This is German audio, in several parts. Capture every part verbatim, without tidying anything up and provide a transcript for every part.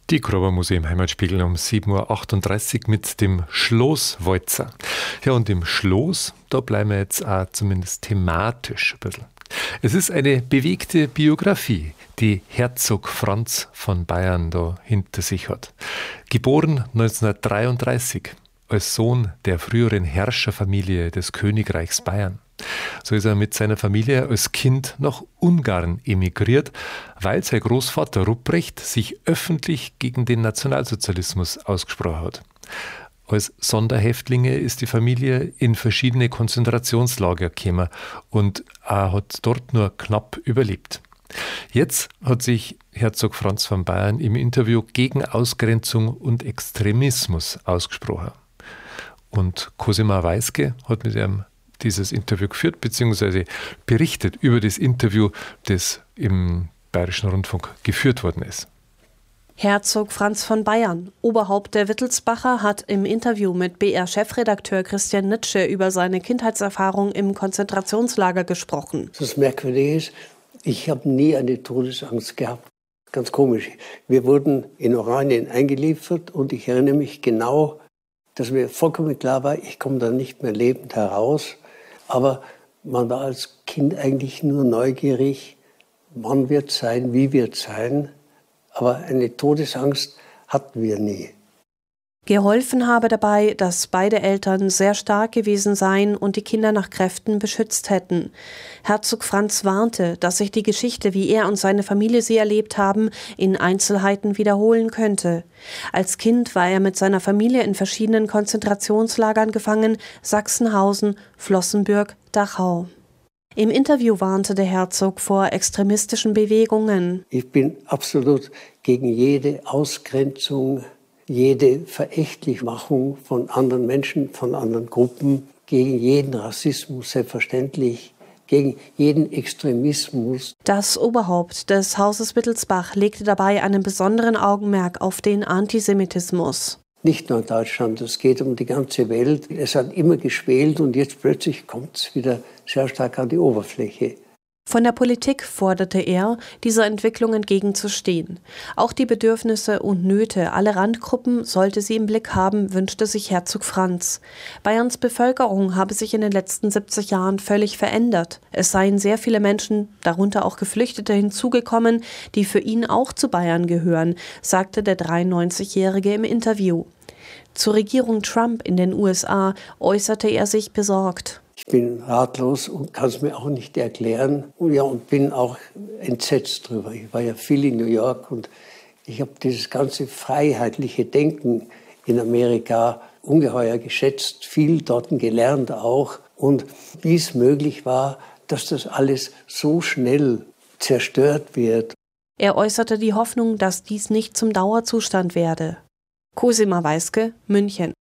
Die Grober im Heimatspiegel um sieben Uhr achtunddreißig mit dem Schlosswalzer. Ja, und im Schloss, da bleiben wir jetzt auch zumindest thematisch ein bisschen. Es ist eine bewegte Biografie, die Herzog Franz von Bayern da hinter sich hat. Geboren neunzehnhundertdreiunddreißig als Sohn der früheren Herrscherfamilie des Königreichs Bayern. So ist er mit seiner Familie als Kind nach Ungarn emigriert, weil sein Großvater Rupprecht sich öffentlich gegen den Nationalsozialismus ausgesprochen hat. Als Sonderhäftlinge ist die Familie in verschiedene Konzentrationslager gekommen und er hat dort nur knapp überlebt. Jetzt hat sich Herzog Franz von Bayern im Interview gegen Ausgrenzung und Extremismus ausgesprochen. Und Cosima Weiske hat mit ihm dieses Interview geführt, beziehungsweise berichtet über das Interview, das im Bayerischen Rundfunk geführt worden ist. Herzog Franz von Bayern, Oberhaupt der Wittelsbacher, hat im Interview mit B R-Chefredakteur Christian Nitsche über seine Kindheitserfahrung im Konzentrationslager gesprochen. Das Merkwürdige ist, ich habe nie eine Todesangst gehabt. Ganz komisch. Wir wurden in Oranien eingeliefert und ich erinnere mich genau, dass mir vollkommen klar war, ich komme da nicht mehr lebend heraus. Aber man war als Kind eigentlich nur neugierig, wann wird es sein, wie wird es sein. Aber eine Todesangst hatten wir nie. Geholfen habe dabei, dass beide Eltern sehr stark gewesen seien und die Kinder nach Kräften beschützt hätten. Herzog Franz warnte, dass sich die Geschichte, wie er und seine Familie sie erlebt haben, in Einzelheiten wiederholen könnte. Als Kind war er mit seiner Familie in verschiedenen Konzentrationslagern gefangen, Sachsenhausen, Flossenbürg, Dachau. Im Interview warnte der Herzog vor extremistischen Bewegungen. Ich bin absolut gegen jede Ausgrenzung, jede Verächtlichmachung von anderen Menschen, von anderen Gruppen, gegen jeden Rassismus selbstverständlich, gegen jeden Extremismus. Das Oberhaupt des Hauses Wittelsbach legte dabei einen besonderen Augenmerk auf den Antisemitismus. Nicht nur in Deutschland, es geht um die ganze Welt. Es hat immer geschwelt und jetzt plötzlich kommt es wieder sehr stark an die Oberfläche. Von der Politik forderte er, dieser Entwicklung entgegenzustehen. Auch die Bedürfnisse und Nöte aller Randgruppen sollte sie im Blick haben, wünschte sich Herzog Franz. Bayerns Bevölkerung habe sich in den letzten siebzig Jahren völlig verändert. Es seien sehr viele Menschen, darunter auch Geflüchtete, hinzugekommen, die für ihn auch zu Bayern gehören, sagte der dreiundneunzigjährige im Interview. Zur Regierung Trump in den U S A äußerte er sich besorgt. Ich bin ratlos und kann es mir auch nicht erklären. Und, ja, und bin auch entsetzt drüber. Ich war ja viel in New York und ich habe dieses ganze freiheitliche Denken in Amerika ungeheuer geschätzt, viel dort gelernt auch. Und wie es möglich war, dass das alles so schnell zerstört wird. Er äußerte die Hoffnung, dass dies nicht zum Dauerzustand werde. Cosima Weiske, München.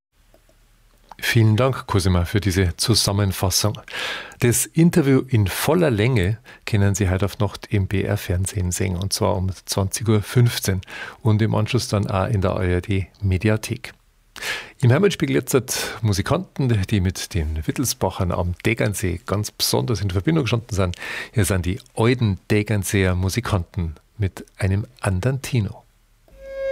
Vielen Dank, Cosima, für diese Zusammenfassung. Das Interview in voller Länge können Sie heute auf Nacht im B R-Fernsehen sehen, und zwar um zwanzig Uhr fünfzehn und im Anschluss dann auch in der A R D-Mediathek. Im Heimatspiegel jetzt hat Musikanten, die mit den Wittelsbachern am Tegernsee ganz besonders in Verbindung gestanden sind. Hier sind die alten Tegernseer Musikanten mit einem Andantino.